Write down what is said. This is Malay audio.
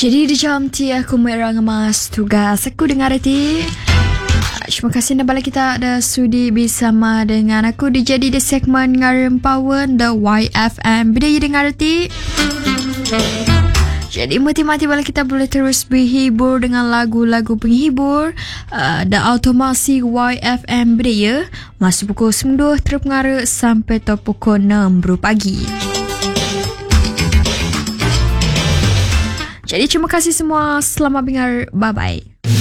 Jadi di jam ti aku merang emas tugas aku dengar ti. Terima kasih anda balik kita ada sudi bersama dengan aku dijadi di segmen Ngarempawan The YFM. Bila you dengar ti. Jadi mati-mati balik kita boleh terus berhibur dengan lagu-lagu penghibur. The Automasi YFM bila ya. Masuk pukul 9 terus ngara sampai ke pukul 6 baru pagi. Jadi terima kasih semua. Selamat dengar. Bye-bye.